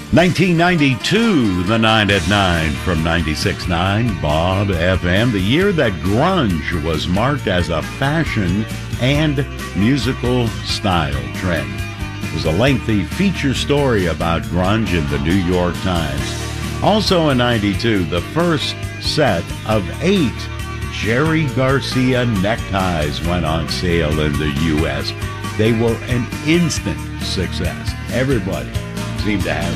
1992, the 9 at 9 from 96.9 Bob FM, the year that grunge was marked as a fashion and musical style trend. It was a lengthy feature story about grunge in the New York Times. Also in 92, the first set of 8 Jerry Garcia neckties went on sale in the U.S. They were an instant success. Everybody seemed to have